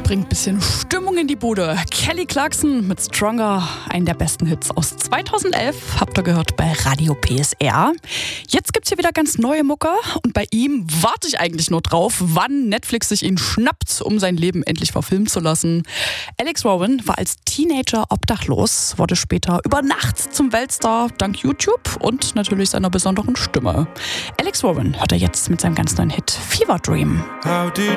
bringt ein bisschen Stimmung in die Bude. Kelly Clarkson mit Stronger, einen der besten Hits aus 2011, habt ihr gehört bei Radio PSR. Jetzt gibt's hier wieder ganz neue Mucke und bei ihm warte ich eigentlich nur drauf, wann Netflix sich ihn schnappt, um sein Leben endlich verfilmen zu lassen. Alex Warren war als Teenager obdachlos, wurde später über Nacht zum Weltstar dank YouTube und natürlich seiner besonderen Stimme. Alex Warren hört er jetzt mit seinem ganz neuen Hit Fever Dream.